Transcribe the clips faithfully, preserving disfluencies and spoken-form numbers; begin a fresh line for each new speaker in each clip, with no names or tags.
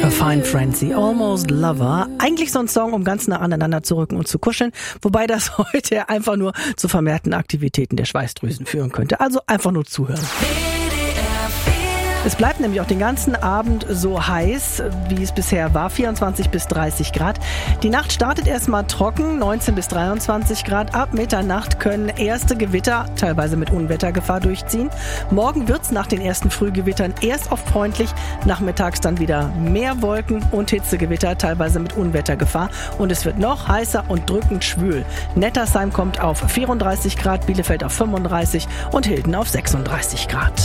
A Fine Frenzy, Almost Lover. Eigentlich so ein Song, um ganz nah aneinander zu rücken und zu kuscheln, wobei das heute einfach nur zu vermehrten Aktivitäten der Schweißdrüsen führen könnte. Also einfach nur zuhören. Es bleibt nämlich auch den ganzen Abend so heiß, wie es bisher war, vierundzwanzig bis dreißig Grad. Die Nacht startet erstmal trocken, neunzehn bis dreiundzwanzig Grad. Ab Mitternacht können erste Gewitter, teilweise mit Unwettergefahr, durchziehen. Morgen wird's nach den ersten Frühgewittern erst oft freundlich, nachmittags dann wieder mehr Wolken und Hitzegewitter, teilweise mit Unwettergefahr. Und es wird noch heißer und drückend schwül. Nettersheim kommt auf vierunddreißig Grad, Bielefeld auf fünfunddreißig und Hilden auf sechsunddreißig Grad.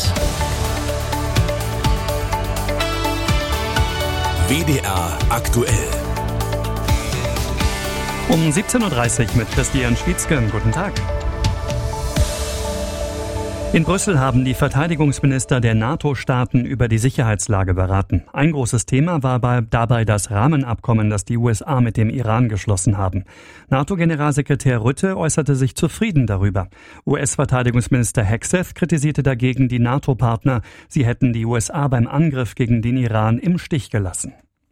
W D R aktuell.
Um siebzehn Uhr dreißig mit Christian Schwietzke. Guten Tag. In Brüssel haben die Verteidigungsminister der NATO-Staaten über die Sicherheitslage beraten. Ein großes Thema war dabei das Rahmenabkommen, das die U S A mit dem Iran geschlossen haben. NATO-Generalsekretär Rutte äußerte sich zufrieden darüber. U S-Verteidigungsminister Hegseth kritisierte dagegen die NATO-Partner. Sie hätten die U S A beim Angriff gegen den Iran im Stich gelassen.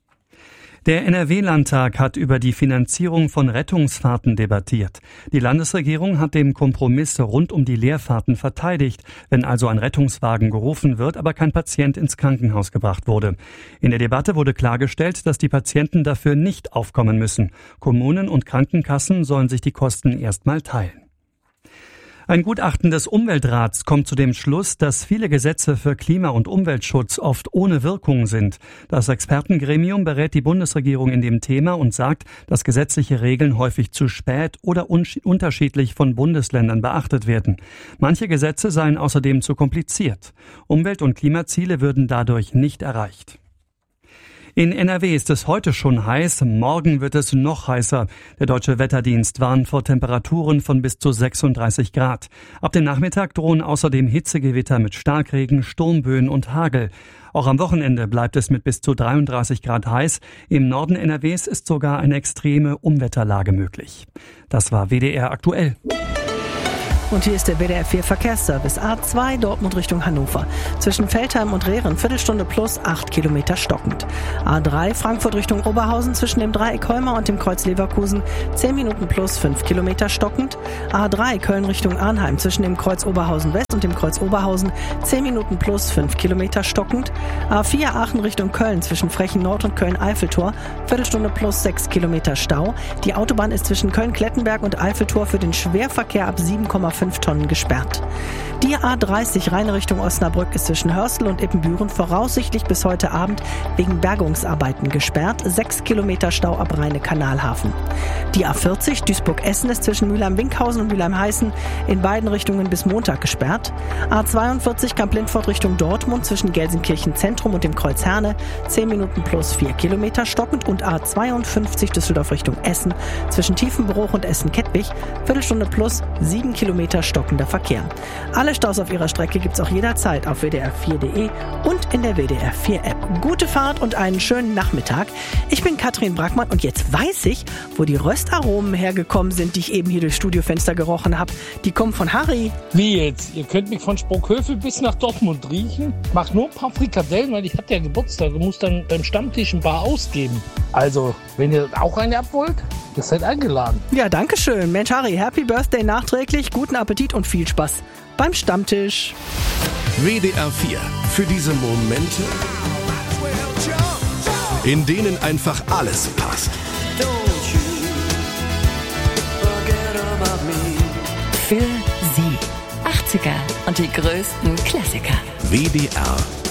Der N R W-Landtag hat über die Finanzierung von Rettungsfahrten debattiert. Die Landesregierung hat den Kompromiss rund um die Leerfahrten verteidigt, wenn also ein Rettungswagen gerufen wird, aber kein Patient ins Krankenhaus gebracht wurde. In der Debatte wurde klargestellt, dass die Patienten dafür nicht aufkommen müssen. Kommunen und Krankenkassen sollen sich die Kosten erstmal teilen. Ein Gutachten des Umweltrats kommt zu dem Schluss, dass viele Gesetze für Klima- und Umweltschutz oft ohne Wirkung sind. Das Expertengremium berät die Bundesregierung in dem Thema und sagt, dass gesetzliche Regeln häufig zu spät oder un- unterschiedlich von Bundesländern beachtet werden. Manche Gesetze seien außerdem zu kompliziert. Umwelt- und Klimaziele würden dadurch nicht erreicht. In N R W ist es heute schon heiß, morgen wird es noch heißer. Der Deutsche Wetterdienst warnt vor Temperaturen von bis zu sechsunddreißig Grad. Ab dem Nachmittag drohen außerdem Hitzegewitter mit Starkregen, Sturmböen und Hagel. Auch am Wochenende bleibt es mit bis zu dreiunddreißig Grad heiß. Im Norden N R Ws ist sogar eine extreme Unwetterlage möglich. Das war W D R aktuell.
Und hier ist der W D R vier Verkehrsservice. A zwei Dortmund Richtung Hannover. Zwischen Veltheim und Rehren Viertelstunde plus acht Kilometer stockend. A drei Frankfurt Richtung Oberhausen zwischen dem Dreieck Holmer und dem Kreuz Leverkusen zehn Minuten plus fünf Kilometer stockend. A drei Köln Richtung Arnheim zwischen dem Kreuz Oberhausen West und dem Kreuz Oberhausen zehn Minuten plus fünf Kilometer stockend. A vier Aachen Richtung Köln zwischen Frechen Nord und Köln Eiffeltor Viertelstunde plus sechs Kilometer Stau. Die Autobahn ist zwischen Köln-Klettenberg und Eiffeltor für den Schwerverkehr ab sieben Komma fünf Tonnen gesperrt. Die A dreißig Rhein Richtung Osnabrück ist zwischen Hörstel und Ippenbüren voraussichtlich bis heute Abend wegen Bergungsarbeiten gesperrt. Sechs Kilometer Stau ab Rheine-Kanalhafen. Die A vierzig Duisburg-Essen ist zwischen Mülheim-Winkhausen und Mülheim-Heißen in beiden Richtungen bis Montag gesperrt. A zweiundvierzig Kamp-Lindfort Richtung Dortmund zwischen Gelsenkirchen Zentrum und dem Kreuz Herne zehn Minuten plus vier Kilometer stockend und A zweiundfünfzig Düsseldorf Richtung Essen zwischen Tiefenbruch und Essen-Kettwig Viertelstunde plus sieben Kilometer stockender Verkehr. Alle Staus auf ihrer Strecke gibt's auch jederzeit auf W D R vier Punkt de und in der W D R vier App. Gute Fahrt und einen schönen Nachmittag. Ich bin Katrin Brackmann und jetzt weiß ich, wo die Röstaromen hergekommen sind, die ich eben hier durchs Studiofenster gerochen habe. Die kommen von Harry.
Wie jetzt? Ihr könnt mich von Sprockhövel bis nach Dortmund riechen. Mach nur ein paar Frikadellen, weil ich hatte ja Geburtstag und muss dann beim Stammtisch ein paar ausgeben. Also, wenn ihr auch eine ab wollt, ihr seid eingeladen.
Ja, danke schön. Mensch, Harry, Happy Birthday nachträglich, guten Appetit und viel Spaß beim Stammtisch.
W D R vier. Für diese Momente, in denen einfach alles passt.
Für Sie. achtziger und die größten Klassiker.
W D R